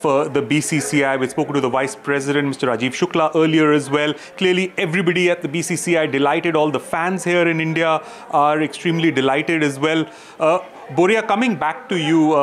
the BCCI. We've spoken to the Vice President, Mr. Rajiv Shukla, earlier as well. Clearly, everybody at the BCCI delighted. All the fans here in India are extremely delighted as well. Boria, coming back to you,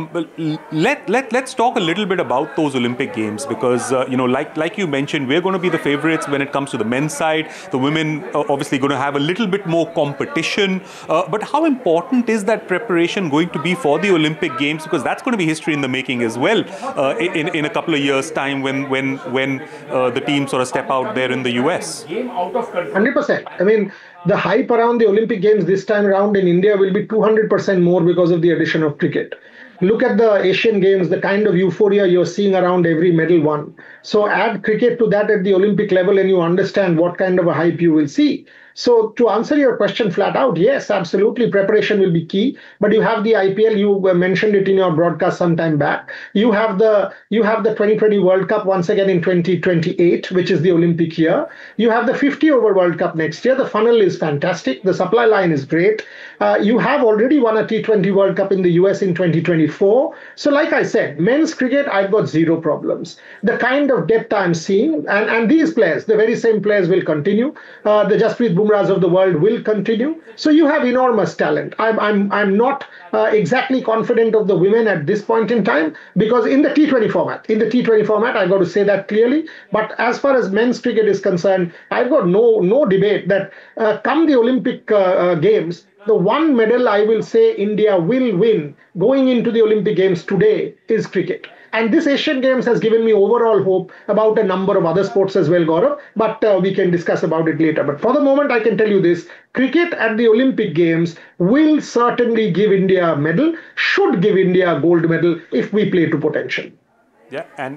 let's talk a little bit about those Olympic Games because, like you mentioned, we're going to be the favorites when it comes to the men's side. The women are obviously going to have a little bit more competition. But how important is that preparation going to be for the Olympic Games? Because that's going to be history in the making as well in a couple of years' time when the teams sort of step out there in the US. 100%. I mean, the hype around the Olympic Games this time around in India will be 200% more because of the addition of cricket. Look at the Asian Games, the kind of euphoria you're seeing around every medal won. So add cricket to that at the Olympic level and you understand what kind of a hype you will see. So to answer your question flat out, yes, absolutely, preparation will be key. But you have the IPL, you mentioned it in your broadcast some time back. You have the 2020 World Cup once again in 2028, which is the Olympic year. You have the 50-over World Cup next year. The funnel is fantastic. The supply line is great. You have already won a T20 World Cup in the US in 2024. So like I said, men's cricket, I've got zero problems. The kind of depth I'm seeing, and these players, the very same players will continue. The Jasprit Bumrahs of the world will continue. So you have enormous talent. I'm not exactly confident of the women at this point in time because in the T20 format, I've got to say that clearly. But as far as men's cricket is concerned, I've got no debate that come the Olympic Games, the one medal I will say India will win going into the Olympic Games today is cricket. And this Asian Games has given me overall hope about a number of other sports as well, Gaurav, but we can discuss about it later. But for the moment, I can tell you this, cricket at the Olympic Games will certainly give India a medal, should give India a gold medal if we play to potential. Yeah, and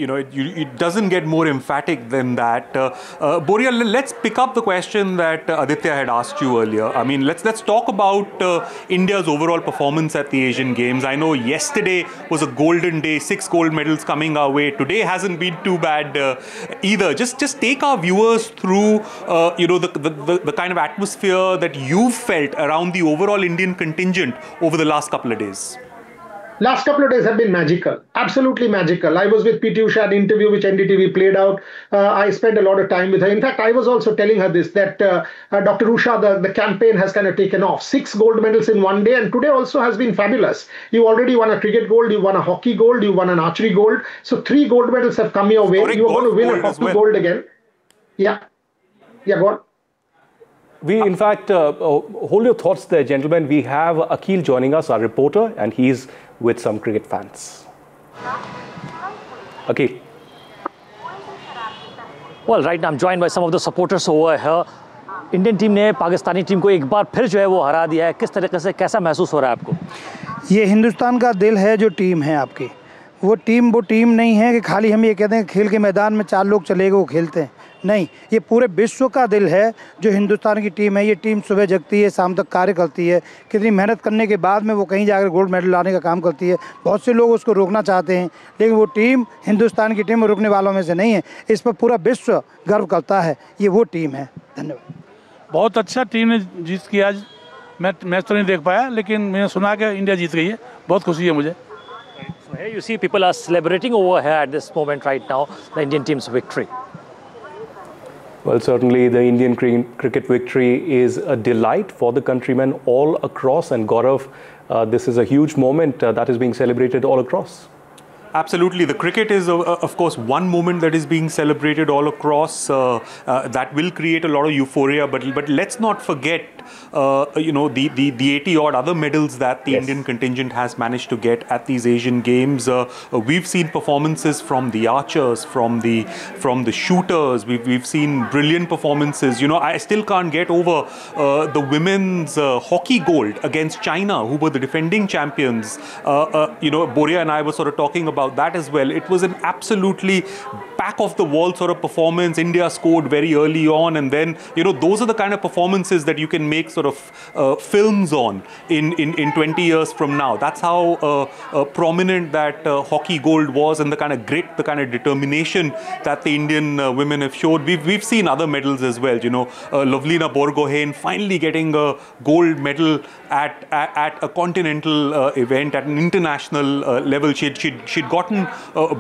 it doesn't get more emphatic than that. Boria, let's pick up the question that Aditya had asked you earlier. I mean, let's talk about India's overall performance at the Asian Games. I know yesterday was a golden day, 6 gold medals coming our way. Today hasn't been too bad either. Just take our viewers through the kind of atmosphere that you've felt around the overall Indian contingent over the last couple of days. Last couple of days have been magical, absolutely magical. I was with PT Usha at an interview which NDTV played out. I spent a lot of time with her. In fact, I was also telling her this, that Dr. Usha, the campaign has kind of taken off. 6 gold medals in one day, and today also has been fabulous. You already won a cricket gold, you won a hockey gold, you won an archery gold. So 3 gold medals have come your way. You are going to win a hockey gold again. Yeah, go on. We, in fact, hold your thoughts there, gentlemen. We have Akhil joining us, our reporter, and he's with some cricket fans. Akhil. Well, right now I'm joined by some of the supporters over here. Indian team ने Pakistani team को एक बार फिर जो है वो हरा दिया है. किस तरीके से कैसा महसूस हो रहा है आपको? ये हिंदुस्तान का दिल है जो टीम है आपकी. वो टीम नहीं है कि खाली हम ये कहते हैं खेल के मैदान में 4 लोग चले गए वो खेलते हैं. नहीं, ये पूरे विश्व का दिल है जो हिंदुस्तान की टीम है. ये टीम सुबह जगती है, शाम तक कार्य करती है. कितनी मेहनत करने के बाद में वो कहीं जाकर गोल्ड मेडल लाने का काम करती है. बहुत से लोग उसको रोकना चाहते हैं, लेकिन वो टीम हिंदुस्तान की टीम रुकने वालों में से नहीं है. इस पर पूरा विश्व गर्व करता है. ये वो टीम है. धन्यवाद. बहुत अच्छा टीम ने जीत किया. आज मैच तो नहीं देख पाया, लेकिन मैंने सुना कि इंडिया जीत गई है. बहुत खुशी है मुझे. So here you see people are celebrating over here at this moment right now, the Indian team's victory. Well, certainly the Indian cricket victory is a delight for the countrymen all across. And Gaurav, this is a huge moment that is being celebrated all across. Absolutely. The cricket is, of course, one moment that is being celebrated all across. That will create a lot of euphoria. But let's not forget, the 80-odd other medals that the Indian contingent has managed to get at these Asian Games. We've seen performances from the archers, from the shooters. We've seen brilliant performances. I still can't get over the women's hockey gold against China, who were the defending champions. Boria and I were sort of talking about that as well. It was an absolutely back of the wall sort of performance. India scored very early on, and then those are the kind of performances that you can make sort of films on in 20 years from now. That's how prominent that hockey gold was, and the kind of grit, the kind of determination that the Indian women have showed. We've seen other medals as well. Lovlina Borgohain finally getting a gold medal at a continental event, at an international level. She'd gotten